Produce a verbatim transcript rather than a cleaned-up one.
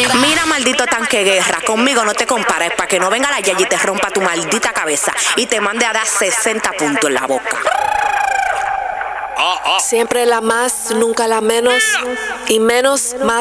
Mira, maldito tanque guerra, conmigo no te compares, para que no venga la Yayi y te rompa tu maldita cabeza y te mande a dar sesenta puntos en la boca. Siempre la más, nunca la menos, y menos más.